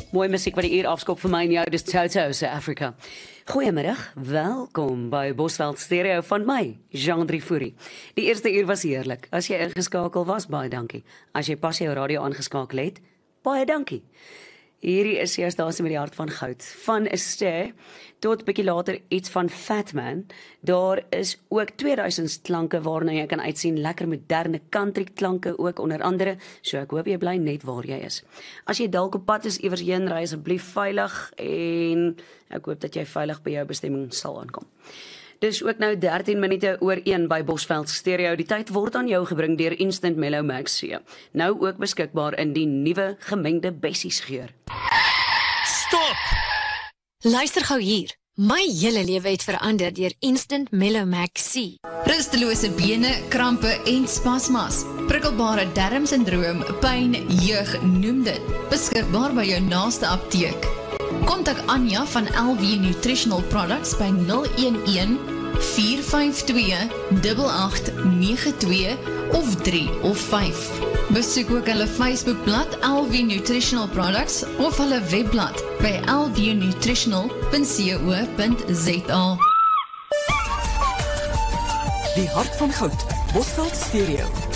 Mooi musiek wat die uur afskop vir my en jou, dis Toto South Africa. Goeiemiddag, welkom by Bosveld Stereo van my, Jean Driefouri. Die eerste uur was heerlik. As jy ingeskakel was, baie dankie. As jy pas jou radio aangeskakel het, baie dankie. Hierdie is jou stasie met die hart van goud. Van 'n ster tot bietjie later iets van Fatman. Daar is ook 2000 klanke waarna jy kan uitsien, lekker moderne country klanke ook onder andere. So ek hoop jy bly net waar jy is. As jy dalk op pad is iewers heen, ry asseblief veilig en ek hoop dat jy veilig by jou bestemming sal aankom. Dis ook nou 13 minute oor 1 by Bosveld Stereo. Die tyd word aan jou gebring deur Instant Mellow Max C. Nou ook beskikbaar in die nuwe gemengde bessies geur. Stop! Luister gou hier. My hele lewe het verander deur Instant Mellow Max C. Rustelose bene, krampe en spasmas. Prikkelbare darmsindroom, pyn, jeug, noem dit. Beskikbaar by jou naaste apteek. Kontak Anja van LV Nutritional Products by 011 452 8892 of 3 of 5. Besoek ook hulle Facebookblad LV Nutritional Products of hulle webblad by lvnutritional.co.za. Die hart van goud, Bosveld Stereo.